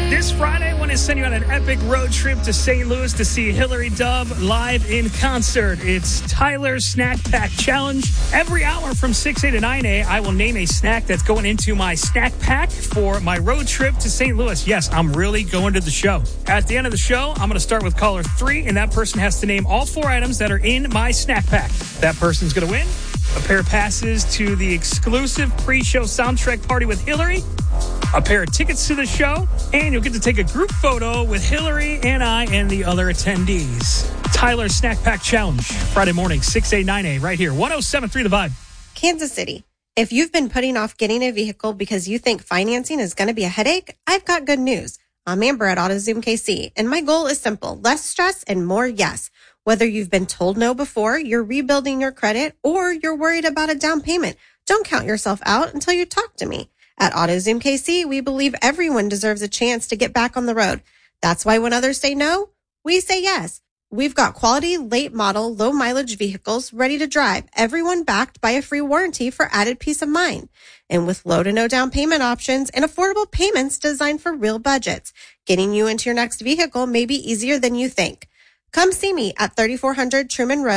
This Friday, I want to send you on an epic road trip to St. Louis to see Hillary Duff live in concert. It's Tyler's Snack Pack Challenge. Every hour from 6A to 9A, I will name a snack that's going into my snack pack for my road trip to St. Louis. Yes, I'm really going to the show. At the end of the show, I'm going to start with caller 3, and that person has to name all 4 items that are in my snack pack. That person's going to win a pair of passes to the exclusive pre-show soundtrack party with Hillary, a pair of tickets to the show, and you'll get to take a group photo with Hillary and I and the other attendees. Tyler's Snack Pack Challenge, Friday morning, 6A, 9A, right here, 107.3 The Vibe. Kansas City. If you've been putting off getting a vehicle because you think financing is going to be a headache, I've got good news. I'm Amber at AutoZoom KC, and my goal is simple: less stress and more yes. Whether you've been told no before, you're rebuilding your credit, or you're worried about a down payment, don't count yourself out until you talk to me. At AutoZoom KC, we believe everyone deserves a chance to get back on the road. That's why when others say no, we say yes. We've got quality, late model, low mileage vehicles ready to drive, everyone backed by a free warranty for added peace of mind. And with low to no down payment options and affordable payments designed for real budgets, getting you into your next vehicle may be easier than you think. Come see me at 3400 Truman Road.